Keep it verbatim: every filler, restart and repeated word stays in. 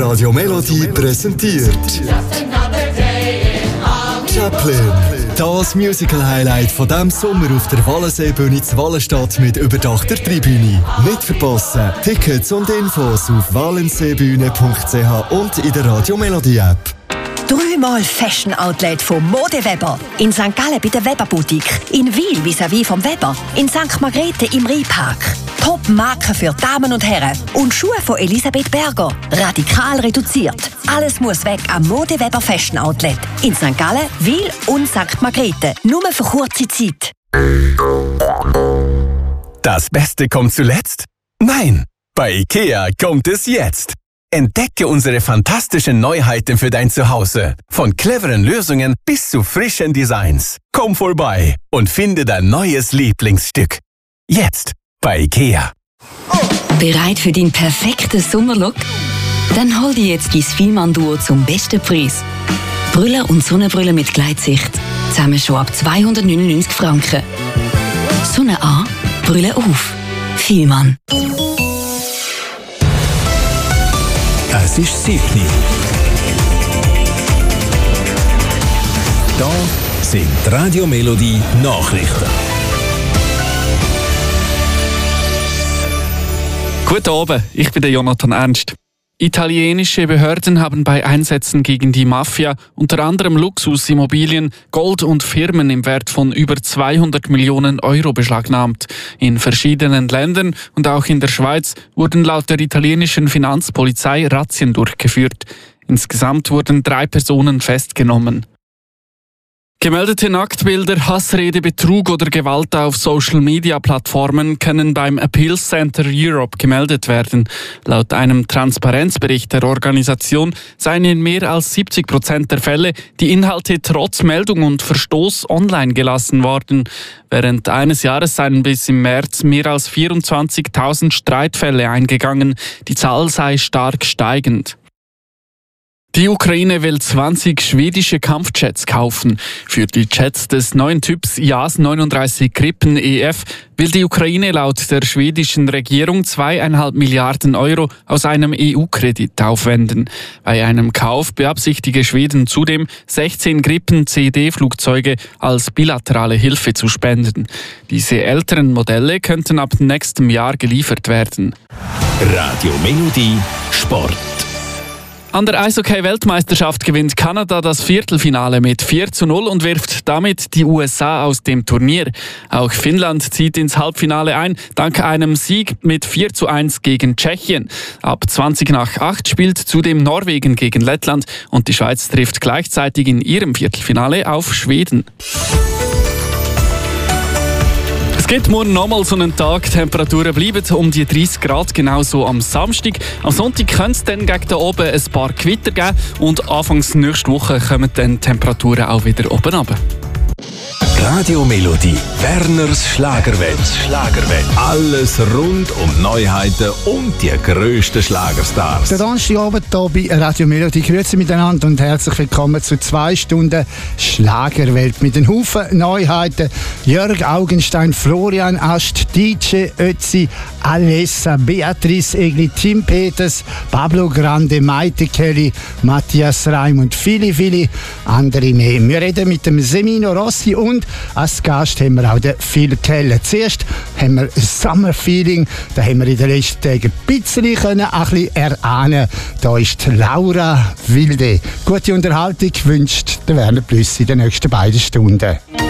Radio Melody präsentiert Chaplin. Das Musical-Highlight von diesem Sommer auf der Wallenseebühne zu Wallenstadt mit überdachter Tribüne. Nicht verpassen. Tickets und Infos auf wallenseebühne punkt c h und in der Radio Melody App. Dreimal Fashion Outlet von Modeweber. In Sankt Gallen bei der Weber Boutique. In Wil vis-à-vis vom Weber. In Sankt Margrethe im Rheinpark. Top-Marken für Damen und Herren. Und Schuhe von Elisabeth Berger. Radikal reduziert. Alles muss weg am Modeweber Fashion Outlet. In Sankt Gallen, Wil und Sankt Margrethe. Nur für kurze Zeit. Das Beste kommt zuletzt? Nein! Bei IKEA kommt es jetzt! Entdecke unsere fantastischen Neuheiten für dein Zuhause. Von cleveren Lösungen bis zu frischen Designs. Komm vorbei und finde dein neues Lieblingsstück. Jetzt bei IKEA. Bereit für deinen perfekten Sommerlook? Dann hol dir jetzt dein Fielmann-Duo zum besten Preis. Brille und Sonnenbrille mit Gleitsicht. Zusammen schon ab zweihundertneunundneunzig Franken. Sonne an, Brille auf. Fielmann. Es ist sieben Uhr. Da sind die Radio Melody Nachrichten. Guten Abend, ich bin der Jonathan Ernst. Italienische Behörden haben bei Einsätzen gegen die Mafia unter anderem Luxusimmobilien, Gold und Firmen im Wert von über zweihundert Millionen Euro beschlagnahmt. In verschiedenen Ländern und auch in der Schweiz wurden laut der italienischen Finanzpolizei Razzien durchgeführt. Insgesamt wurden drei Personen festgenommen. Gemeldete Nacktbilder, Hassrede, Betrug oder Gewalt auf Social-Media-Plattformen können beim Appeals Center Europe gemeldet werden. Laut einem Transparenzbericht der Organisation seien in mehr als siebzig Prozent der Fälle die Inhalte trotz Meldung und Verstoß online gelassen worden. Während eines Jahres seien bis im März mehr als vierundzwanzigtausend Streitfälle eingegangen. Die Zahl sei stark steigend. Die Ukraine will zwanzig schwedische Kampfjets kaufen. Für die Jets des neuen Typs Jas neununddreißig Gripen E F will die Ukraine laut der schwedischen Regierung zweieinhalb Milliarden Euro aus einem E U-Kredit aufwenden. Bei einem Kauf beabsichtige Schweden zudem, sechzehn Gripen C D-Flugzeuge als bilaterale Hilfe zu spenden. Diese älteren Modelle könnten ab nächstem Jahr geliefert werden. Radio Melody Sport. An der Eishockey-Weltmeisterschaft gewinnt Kanada das Viertelfinale mit vier zu null und wirft damit die U S A aus dem Turnier. Auch Finnland zieht ins Halbfinale ein, dank einem Sieg mit vier zu eins gegen Tschechien. Ab zwanzig nach acht spielt zudem Norwegen gegen Lettland und die Schweiz trifft gleichzeitig in ihrem Viertelfinale auf Schweden. Es gibt morgen nochmal so einen Tag. Die Temperaturen bleiben um die dreißig Grad, genauso am Samstag. Am Sonntag könnte es dann gegen da oben ein paar Gewitter geben und anfangs nächste Woche kommen dann die Temperaturen auch wieder oben runter. Radio Melody, Werners Schlagerwelt. Schlagerwelt. Alles rund um Neuheiten und die grössten Schlagerstars. Der Donnerstagabend hier bei Radio Melody. Grüezi miteinander und herzlich willkommen zu zwei Stunden Schlagerwelt mit einem Haufen Neuheiten. Jörg Augenstein, Florian Ast, D J Ötzi, Alessa, Beatrice Egli, Tim Peters, Pablo Grande, Maite Kelly, Matthias Reim und viele, viele andere mehr. Wir reden mit dem Semino Rossi und als Gast haben wir auch den Phil Keller. Zuerst haben wir ein Summer Feeling. Da haben wir in den letzten Tagen ein bisschen, können, ein bisschen erahnen. Da ist Laura Wilde. Gute Unterhaltung wünscht der Werner Plüss in den nächsten beiden Stunden.